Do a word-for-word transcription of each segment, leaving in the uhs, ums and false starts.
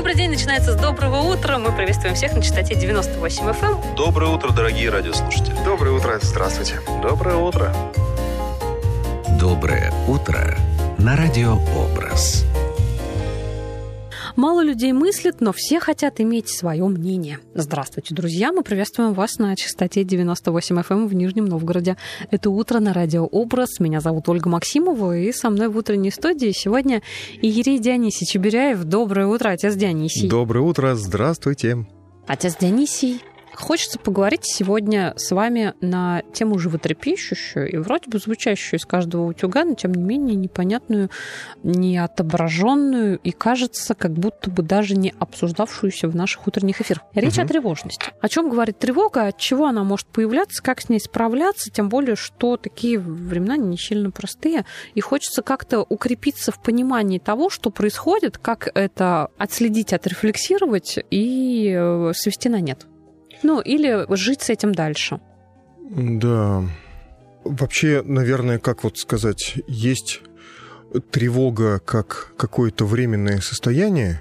Добрый день начинается с доброго утра. Мы приветствуем всех на частоте девяносто восемь эф эм. Доброе утро, дорогие радиослушатели. Доброе утро, здравствуйте. Доброе утро. Доброе утро на Радио Образ. Мало людей мыслят, но все хотят иметь свое мнение. Здравствуйте, друзья! Мы приветствуем вас на частоте девяносто восемь эф эм в Нижнем Новгороде. Это утро на Радио Образ. Меня зовут Ольга Максимова, и со мной в утренней студии сегодня Иерей Дионисий Чебиряев. Доброе утро, отец Дионисий. Доброе утро, здравствуйте. Отец Дионисий. Хочется поговорить сегодня с вами на тему животрепещущую и вроде бы звучащую из каждого утюга, но тем не менее непонятную, не отображенную и, кажется, как будто бы даже не обсуждавшуюся в наших утренних эфирах. Речь угу. о тревожности. О чем говорит тревога, от чего она может появляться, как с ней справляться, тем более, что такие времена не сильно простые, и хочется как-то укрепиться в понимании того, что происходит, как это отследить, отрефлексировать и свести на нет. Ну, или жить с этим дальше. Да. Вообще, наверное, как вот сказать, есть тревога как какое-то временное состояние,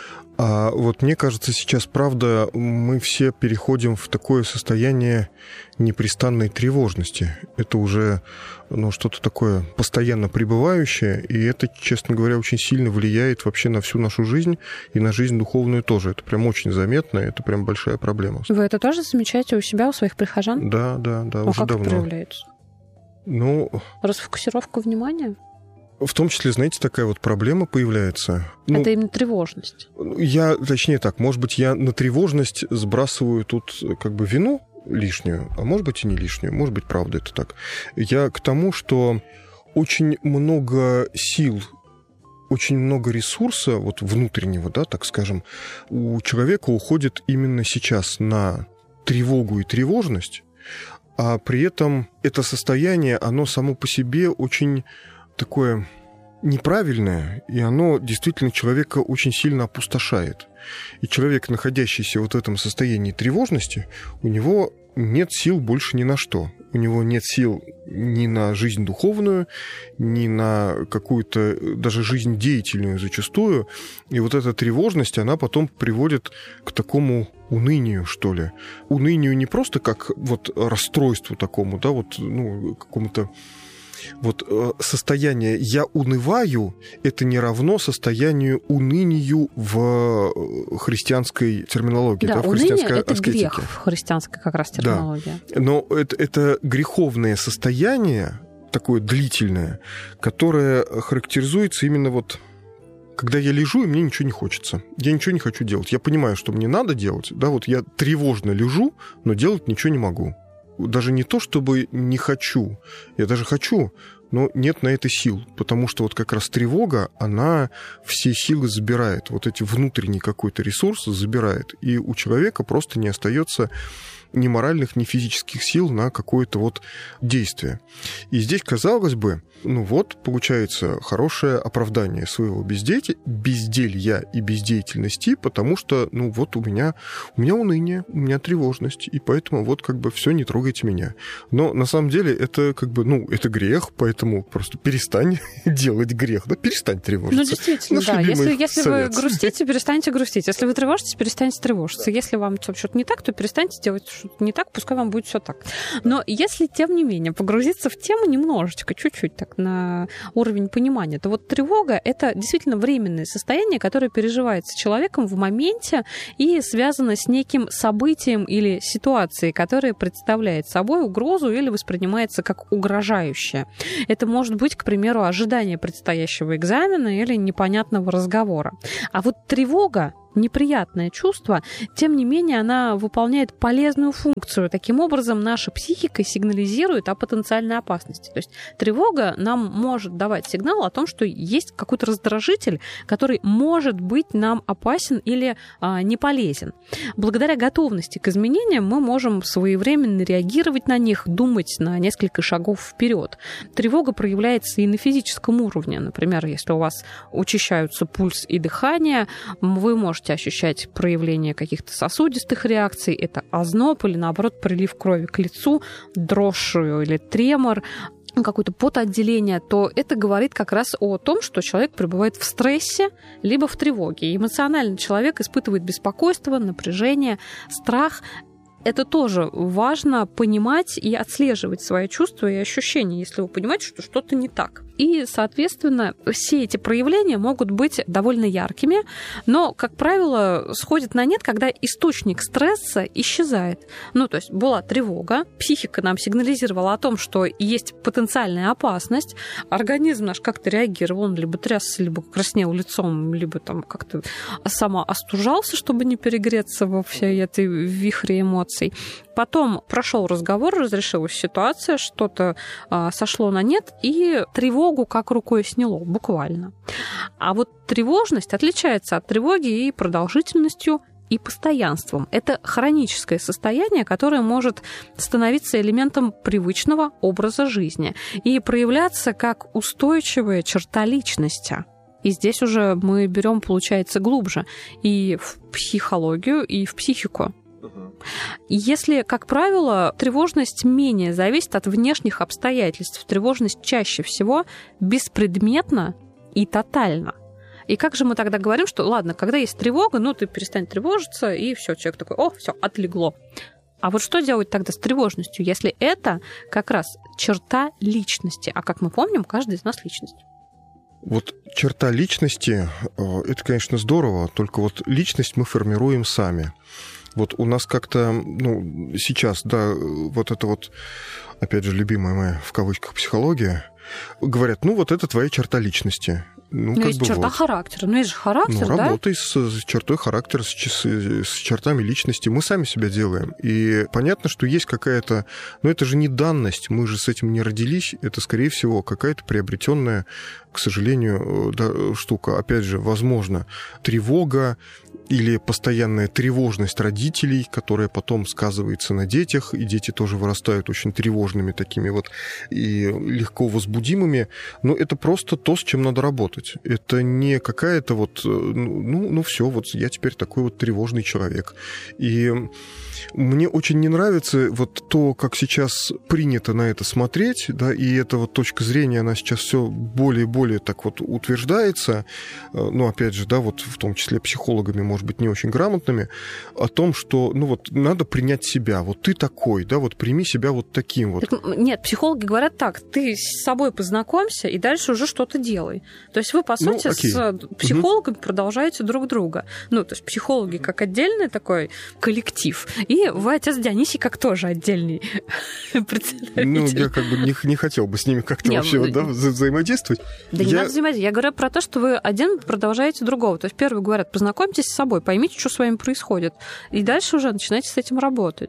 а вот мне кажется, сейчас, правда, мы все переходим в такое состояние непрестанной тревожности. Это уже ну, что-то такое постоянно пребывающее, и это, честно говоря, очень сильно влияет вообще на всю нашу жизнь и на жизнь духовную тоже. Это прям очень заметно, это прям большая проблема. Вы это тоже замечаете у себя, у своих прихожан? Да, да, да, а уже как давно. Это проявляется? Ну... Расфокусировка внимания? В том числе, знаете, такая вот проблема появляется. Это ну, именно тревожность? Я, точнее так, может быть, я на тревожность сбрасываю тут как бы вину лишнюю, а может быть и не лишнюю, может быть, правда это так. Я к тому, что очень много сил, очень много ресурса, вот внутреннего, да, так скажем, у человека уходит именно сейчас на тревогу и тревожность, а при этом это состояние, оно само по себе очень... такое неправильное, и оно действительно человека очень сильно опустошает. И человек, находящийся вот в этом состоянии тревожности, у него нет сил больше ни на что. У него нет сил ни на жизнь духовную, ни на какую-то даже жизнь деятельную зачастую. И вот эта тревожность, она потом приводит к такому унынию, что ли. Унынию не просто как вот расстройству такому, да, вот, ну, какому-то вот состояние «я унываю» — это не равно состоянию унынию в христианской терминологии. Да, да, в уныние — это аскетике. Грех в христианской как раз терминологии. Да. Но это, это греховное состояние, такое длительное, которое характеризуется именно вот... Когда я лежу, и мне ничего не хочется. Я ничего не хочу делать. Я понимаю, что мне надо делать. Да, вот я тревожно лежу, но делать ничего не могу. Даже не то, чтобы не хочу, я даже хочу, но нет на это сил, потому что вот как раз тревога, она все силы забирает, вот эти внутренний какой-то ресурс забирает, и у человека просто не остается ни моральных, ни физических сил на какое-то вот действие. И здесь, казалось бы, ну вот, получается хорошее оправдание своего бездейти... безделья и бездеятельности, потому что, ну вот у меня, у меня уныние, у меня тревожность, и поэтому вот как бы все, не трогайте меня. Но на самом деле это как бы, ну, это грех, поэтому просто перестань делать грех, да, перестань тревожиться. Ну, действительно, Наш да. Если, если вы совет. грустите, перестаньте грустить. Если вы тревожитесь, перестаньте тревожиться. Если вам что-то не так, то перестаньте делать что-то не так, пускай вам будет все так. Но если, тем не менее, погрузиться в тему немножечко, чуть-чуть так на уровень понимания, то вот тревога — это действительно временное состояние, которое переживается человеком в моменте и связано с неким событием или ситуацией, которая представляет собой угрозу или воспринимается как угрожающая. Это может быть, к примеру, ожидание предстоящего экзамена или непонятного разговора. А вот тревога, неприятное чувство, тем не менее она выполняет полезную функцию. Таким образом, наша психика сигнализирует о потенциальной опасности. То есть тревога нам может давать сигнал о том, что есть какой-то раздражитель, который может быть нам опасен или а, не полезен. Благодаря готовности к изменениям мы можем своевременно реагировать на них, думать на несколько шагов вперед. Тревога проявляется и на физическом уровне. Например, если у вас учащаются пульс и дыхание, вы можете ощущать проявление каких-то сосудистых реакций, это озноб или, наоборот, прилив крови к лицу, дрожь или тремор. какое-то потоотделение, то это говорит как раз о том, что человек пребывает в стрессе либо в тревоге. И эмоционально человек испытывает беспокойство, напряжение, страх. Это тоже важно понимать и отслеживать свои чувства и ощущения, если вы понимаете, что что-то не так. И, соответственно, все эти проявления могут быть довольно яркими, но, как правило, сходят на нет, когда источник стресса исчезает. Ну, то есть была тревога, психика нам сигнализировала о том, что есть потенциальная опасность, организм наш как-то реагировал, он либо трясся, либо краснел лицом, либо там как-то самоостужался, чтобы не перегреться во всей этой вихре эмоций. Потом прошел разговор, разрешилась ситуация, что-то а, сошло на нет, и тревогу как рукой сняло, буквально. А вот тревожность отличается от тревоги и продолжительностью, и постоянством. Это хроническое состояние, которое может становиться элементом привычного образа жизни и проявляться как устойчивая черта личности. И здесь уже мы берем, получается, глубже и в психологию, и в психику. Если, как правило, тревожность менее зависит от внешних обстоятельств, тревожность чаще всего беспредметна и тотальна. И как же мы тогда говорим, что, ладно, когда есть тревога, ну, ты перестань тревожиться, и все, человек такой, о, все, отлегло. А вот что делать тогда с тревожностью, если это как раз черта личности? А как мы помним, каждый из нас личность. Вот черта личности, это, конечно, здорово, только вот личность мы формируем сами. Вот у нас как-то, ну, сейчас, да, вот это вот, опять же, любимая моя, в кавычках, психология, говорят, ну, вот это твоя черта личности. Ну, ну как есть бы черта вот. характера, ну, есть же характер, ну, да? работай с, с чертой характера, с, с, с чертами личности. Мы сами себя делаем. И понятно, что есть какая-то... Но это же не данность, мы же с этим не родились. Это, скорее всего, какая-то приобретенная, к сожалению, да, штука. Опять же, возможно, тревога или постоянная тревожность родителей, которая потом сказывается на детях, и дети тоже вырастают очень тревожными такими вот и легко возбудимыми. Но это просто то, с чем надо работать. Это не какая-то вот, ну, ну все, вот я теперь такой вот тревожный человек. И мне очень не нравится вот то, как сейчас принято на это смотреть, да, и эта вот точка зрения, она сейчас все более и более так вот утверждается, ну, опять же, да, вот в том числе психологами, может быть, не очень грамотными, о том, что, ну, вот надо принять себя, вот ты такой, да, вот прими себя вот таким вот. Так, нет, психологи говорят так, ты с собой познакомься и дальше уже что-то делай. То есть вы, по сути, ну, с психологами угу. продолжаете друг друга. Ну, то есть психологи как отдельный такой коллектив, и вы, отец Дионисий, как тоже отдельный представитель. Ну, я как бы не, не хотел бы с ними как-то не, вообще да, вза- взаимодействовать. Да я... не надо взаимодействовать. Я говорю про то, что вы один продолжаете другого. То есть первые говорят, познакомьтесь с собой, поймите, что с вами происходит. И дальше уже начинайте с этим работать.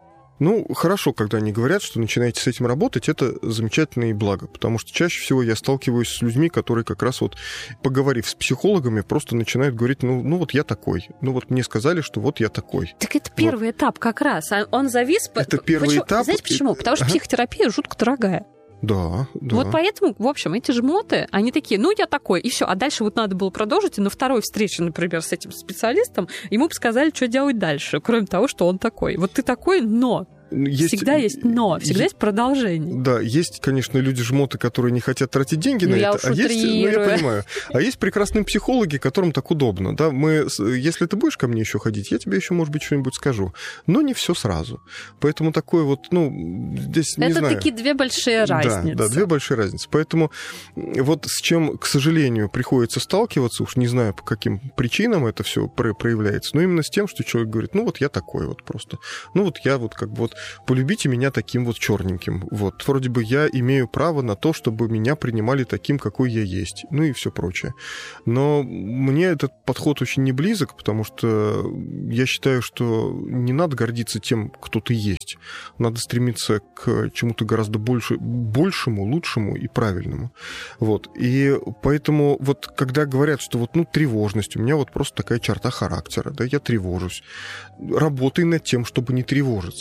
Ну, хорошо, когда они говорят, что начинаете с этим работать, это замечательно и благо, потому что чаще всего я сталкиваюсь с людьми, которые как раз вот, поговорив с психологами, просто начинают говорить, ну, ну вот я такой, ну вот мне сказали, что вот я такой. Так это первый вот. этап как раз, он завис... Это первый почему? этап. Знаете почему? Потому что ага. психотерапия жутко дорогая. Да, да. Вот поэтому, в общем, эти жмоты, они такие, ну, я такой, и все. А дальше вот надо было продолжить, и на второй встрече, например, с этим специалистом, ему бы сказали, что делать дальше, кроме того, что он такой. Вот ты такой, но... Есть, всегда есть но, всегда есть, есть продолжение. Да, есть, конечно, люди-жмоты, которые не хотят тратить деньги ну, на это, а есть, ну, я понимаю, а есть прекрасные психологи, которым так удобно, да, мы, если ты будешь ко мне еще ходить, я тебе еще, может быть, что-нибудь скажу, но не все сразу, поэтому такое вот, ну, здесь не это знаю. Это такие две большие разницы. Да, да, две большие разницы, поэтому вот с чем, к сожалению, приходится сталкиваться, уж не знаю, по каким причинам это все проявляется, но именно с тем, что человек говорит, ну, вот я такой вот просто, ну, вот я вот как бы вот полюбите меня таким вот черненьким. Вот. Вроде бы я имею право на то, чтобы меня принимали таким, какой я есть. Ну и все прочее. Но мне этот подход очень не близок, потому что я считаю, что не надо гордиться тем, кто ты есть. Надо стремиться к чему-то гораздо больше, большему, лучшему и правильному. Вот. И поэтому вот когда говорят, что вот, ну, тревожность, у меня вот просто такая черта характера, да, я тревожусь. Работай над тем, чтобы не тревожиться, да, то есть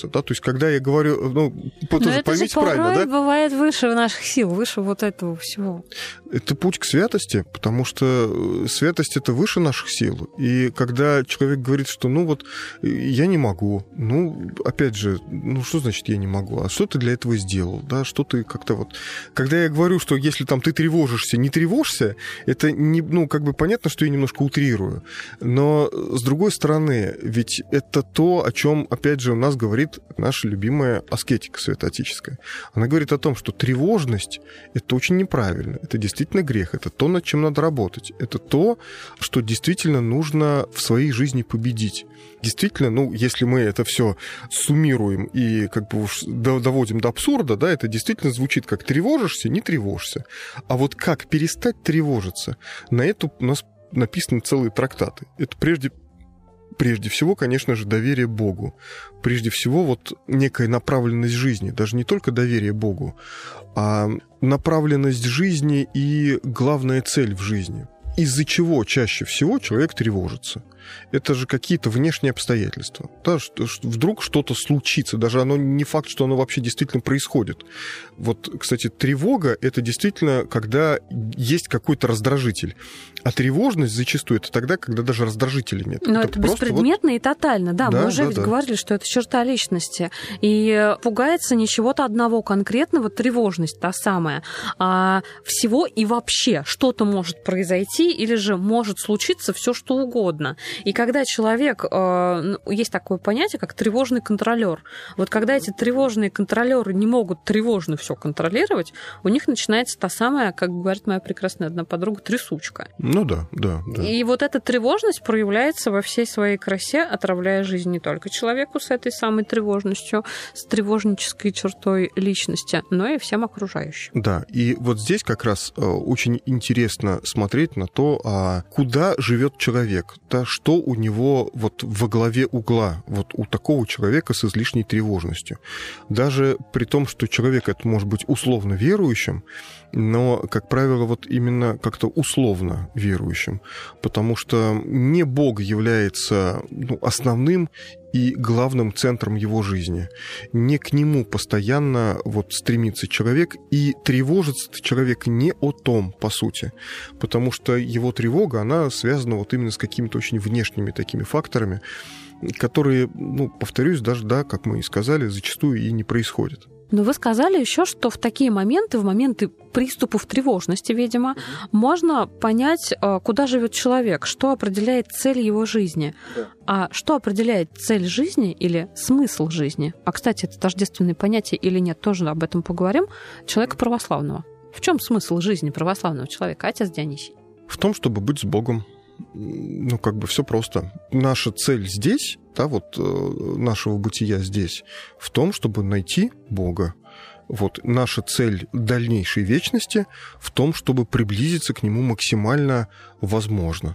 когда я говорю, ну, тоже поймите правильно, да? Бывает выше наших сил, выше вот этого всего. Это путь к святости, потому что святость — это выше наших сил. И когда человек говорит, что ну вот я не могу, ну, опять же, ну что значит я не могу? А что ты для этого сделал? Да, что ты как-то вот... Когда я говорю, что если там ты тревожишься, не тревожься, это не, ну, как бы понятно, что я немножко утрирую. Но, с другой стороны, ведь это то, о чем, опять же, у нас говорит наша любимая аскетика святоотеческая. Она говорит о том, что тревожность — это очень неправильно, это действительно грех, это то, над чем надо работать, это то, что действительно нужно в своей жизни победить. Действительно, ну, если мы это все суммируем и как бы уж доводим до абсурда, да, это действительно звучит как тревожишься, не тревожься. А вот как перестать тревожиться, на это у нас написаны целые трактаты. Это прежде Прежде всего, конечно же, доверие Богу. Прежде всего, вот некая направленность жизни. Даже не только доверие Богу, а направленность жизни и главная цель в жизни. Из-за чего чаще всего человек тревожится? Это же какие-то внешние обстоятельства. Да, что, что, вдруг что-то случится. Даже оно не факт, что оно вообще действительно происходит. Вот, кстати, тревога — это действительно, когда есть какой-то раздражитель. А тревожность зачастую это тогда, когда даже раздражителя нет. Но это, это беспредметно вот... и тотально. Да, да мы уже да, ведь да. говорили, что это черта личности. И пугается не чего-то одного конкретного, тревожность та самая, а всего и вообще. Что-то может произойти или же может случиться все что угодно. И когда человек... Э, есть такое понятие, как тревожный контролер. Вот когда эти тревожные контролеры не могут тревожно все контролировать, у них начинается та самая, как говорит моя прекрасная одна подруга, трясучка. Ну да, да, да. И вот эта тревожность проявляется во всей своей красе, отравляя жизнь не только человеку с этой самой тревожностью, с тревожнической чертой личности, но и всем окружающим. Да, и вот здесь как раз очень интересно смотреть на то, куда живет человек, да, что у него вот во главе угла, вот у такого человека с излишней тревожностью. Даже при том, что человек это может быть условно верующим, но, как правило, вот именно как-то условно верующим, потому что не Бог является ну, основным и главным центром его жизни. Не к нему постоянно вот стремится человек, и тревожится человек не о том, по сути, потому что его тревога, она связана вот именно с какими-то очень внешними такими факторами, которые, ну, повторюсь, даже, да, как мы и сказали, зачастую и не происходят. Но вы сказали еще, что в такие моменты, в моменты приступов тревожности, видимо, можно понять, куда живет человек, что определяет цель его жизни. Да. А что определяет цель жизни или смысл жизни? А, кстати, это тождественные понятия или нет, тоже об этом поговорим. Человека православного. В чем смысл жизни православного человека, отец Дионисий? В том, чтобы быть с Богом. Ну, как бы все просто. Наша цель здесь, да, вот нашего бытия здесь, в том, чтобы найти Бога. Вот наша цель дальнейшей вечности в том, чтобы приблизиться к Нему максимально возможно.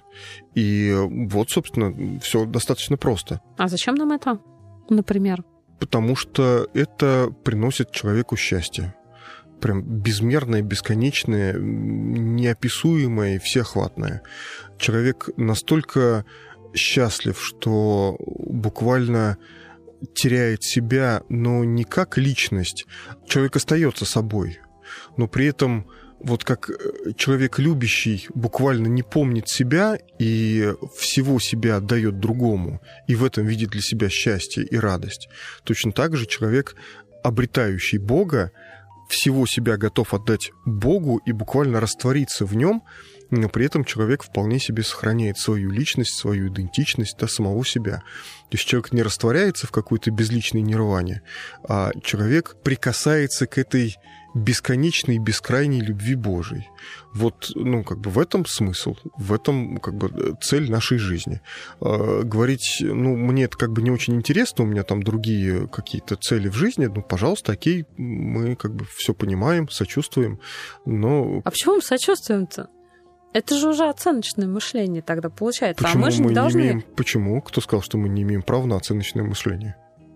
И вот, собственно, все достаточно просто. А зачем нам это, например? Потому что это приносит человеку счастье. Прям безмерное, бесконечное, неописуемое и всеохватное. Человек настолько счастлив, что буквально теряет себя, но не как личность. Человек остается собой, но при этом вот как человек любящий буквально не помнит себя и всего себя отдает другому, и в этом видит для себя счастье и радость. Точно так же человек, обретающий Бога, всего себя готов отдать Богу и буквально раствориться в нем, но при этом человек вполне себе сохраняет свою личность, свою идентичность, да, самого себя. То есть человек не растворяется в какой-то безличной нирване, а человек прикасается к этой бесконечной, бескрайней любви Божией. Вот, ну, как бы в этом смысл, в этом, как бы, цель нашей жизни. А, говорить, ну, мне это как бы не очень интересно, у меня там другие какие-то цели в жизни, ну, пожалуйста, окей, мы как бы все понимаем, сочувствуем, но... А почему мы сочувствуем-то? Это же уже оценочное мышление тогда получается. Почему а мы же мы не должны... Не имеем... Почему? Кто сказал, что мы не имеем права на оценочное мышление?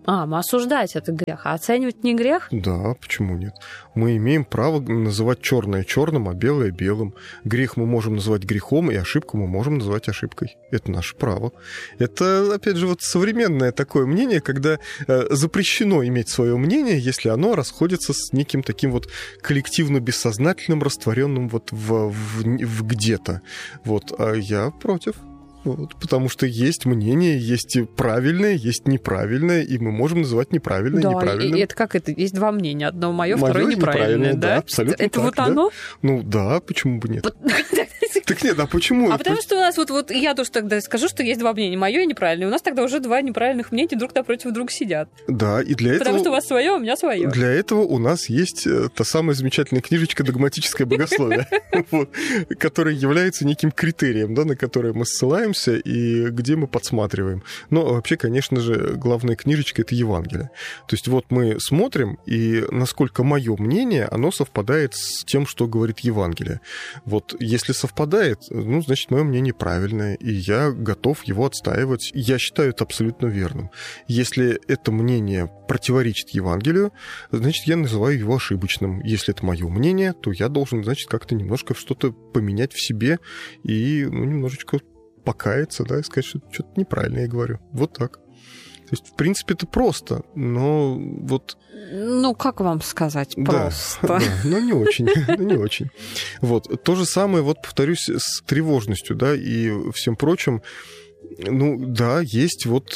А, мы осуждать это грех, а оценивать не грех? Да, почему нет? Мы имеем право называть черное черным, а белое белым. Грех мы можем называть грехом, и ошибку мы можем называть ошибкой. Это наше право. Это, опять же, вот современное такое мнение, когда э, запрещено иметь свое мнение, если оно расходится с неким таким вот коллективно-бессознательным, растворенным вот в, в, в где-то. Вот, а я против. Вот, потому что есть мнение, есть правильное, есть неправильное, и мы можем называть неправильное да, неправильным. И это как это? Есть два мнения. Одно мое, второе неправильное, да? Да, абсолютно это так, вот да. оно? Ну да, почему бы нет? Так нет, а почему? А потому что у нас вот, вот я тоже тогда скажу, что есть два мнения, мое и неправильное. У нас тогда уже два неправильных мнения друг напротив друга сидят. Да, и для этого... Потому что у вас свое, а у меня свое. Для этого у нас есть та самая замечательная книжечка «Догматическое богословие», которая является неким критерием, на который мы ссылаемся и где мы подсматриваем. Но вообще, конечно же, главная книжечка — это Евангелие. То есть вот мы смотрим, и насколько мое мнение, оно совпадает с тем, что говорит Евангелие. Вот если совпадает, ну, значит, мое мнение правильное, и я готов его отстаивать. Я считаю это абсолютно верным. Если это мнение противоречит Евангелию, значит, я называю его ошибочным. Если это мое мнение, то я должен, значит, как-то немножко что-то поменять в себе и, ну, немножечко покаяться, да, и сказать, что что-то неправильно я говорю. Вот так. То есть, в принципе, это просто, но вот... Ну, как вам сказать, просто? Да, да, но не очень, не очень. Вот. То же самое, вот, повторюсь, с тревожностью, да, и всем прочим. Ну, да, есть вот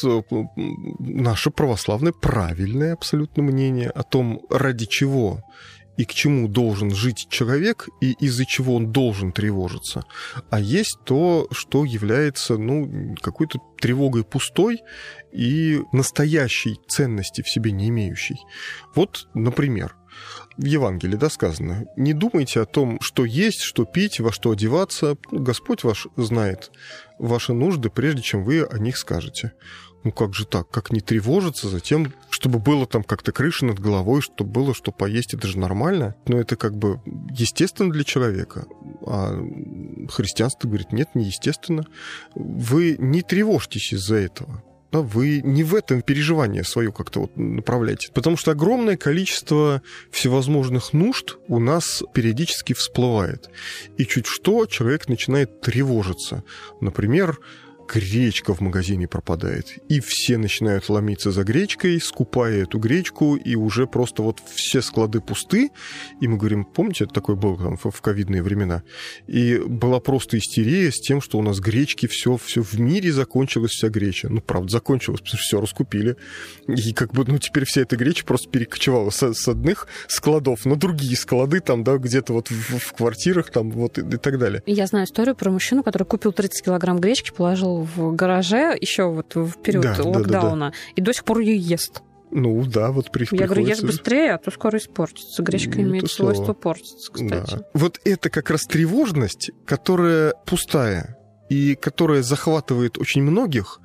наше православное правильное абсолютно мнение о том, ради чего и к чему должен жить человек, и из-за чего он должен тревожиться. А есть то, что является, ну, какой-то тревогой пустой и настоящей ценности в себе не имеющей. Вот, например, в Евангелии, да, сказано: «Не думайте о том, что есть, что пить, во что одеваться. Господь ваш знает ваши нужды, прежде чем вы о них скажете». Ну как же так? Как не тревожиться за тем, чтобы было там как-то крыша над головой, чтобы было что поесть, это же нормально. Но это как бы естественно для человека. А христианство говорит: нет, не естественно. Вы не тревожьтесь из-за этого. Вы не в этом переживание свое как-то вот направляете. Потому что огромное количество всевозможных нужд у нас периодически всплывает. И чуть что человек начинает тревожиться. Например, гречка в магазине пропадает. И все начинают ломиться за гречкой, скупая эту гречку, и уже просто вот все склады пусты. И мы говорим: помните, это такое было там в ковидные времена? И была просто истерия с тем, что у нас гречки, все, все в мире закончилась, вся греча. Ну, правда, закончилась, потому что все раскупили. И как бы, ну, теперь вся эта греча просто перекочевала с, с одних складов на другие склады, там, да, где-то вот в, в квартирах, там, вот, и, и так далее. Я знаю историю про мужчину, который купил тридцать килограмм гречки, положил в гараже еще вот в период да, локдауна, да, да, да. и до сих пор ее ест. Ну да, вот при, Я говорю, ешь быстрее, а то скоро испортится. Гречка ну, имеет свойство портиться, кстати. Да. Вот это как раз тревожность, которая пустая и которая захватывает очень многих,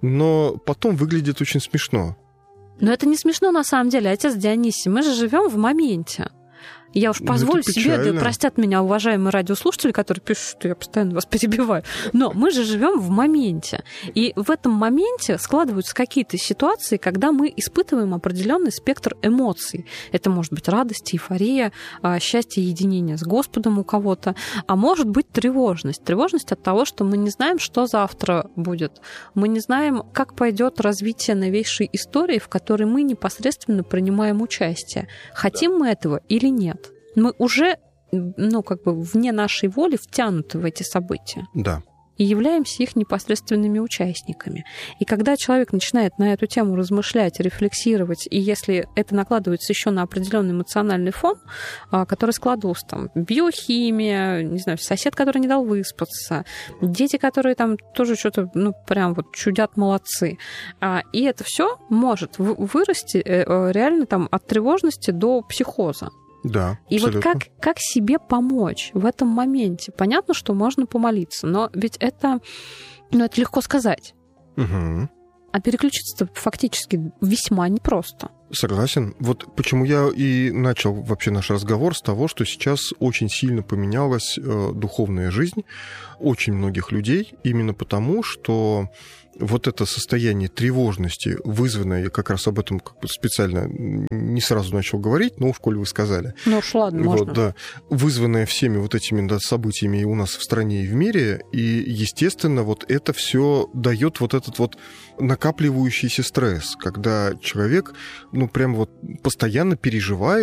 но потом выглядит очень смешно. Но это не смешно на самом деле, отец Дионисий. Мы же живем в моменте. Я уж позволю ну, себе, да простят меня уважаемые радиослушатели, которые пишут, что я постоянно вас перебиваю, но мы же живем в моменте. И в этом моменте складываются какие-то ситуации, когда мы испытываем определенный спектр эмоций. Это может быть радость, эйфория, счастье, единение с Господом у кого-то, а может быть тревожность. Тревожность от того, что мы не знаем, что завтра будет. Мы не знаем, как пойдет развитие новейшей истории, в которой мы непосредственно принимаем участие. Хотим мы этого или нет? Мы уже, ну, как бы вне нашей воли втянуты в эти события. Да. И являемся их непосредственными участниками. И когда человек начинает на эту тему размышлять, рефлексировать, и если это накладывается еще на определенный эмоциональный фон, который складывался там биохимия, не знаю, сосед, который не дал выспаться, дети, которые там тоже что-то, ну, прям вот чудят, молодцы. И это все может вырасти реально там от тревожности до психоза. Да, и абсолютно. Вот как, как себе помочь в этом моменте? Понятно, что можно помолиться, но ведь это, ну, это легко сказать. Угу. А переключиться-то фактически весьма непросто. Согласен. Вот почему я и начал вообще наш разговор с того, что сейчас очень сильно поменялась э, духовная жизнь очень многих людей, именно потому, что вот это состояние тревожности, вызванное, я как раз об этом как бы специально не сразу начал говорить, но уж коль вы сказали. Ну уж ладно, вот, можно. Да, вызванное всеми вот этими да, событиями и у нас в стране, и в мире, и, естественно, вот это все дает вот этот вот накапливающийся стресс, когда человек, ну, прям вот постоянно переживает,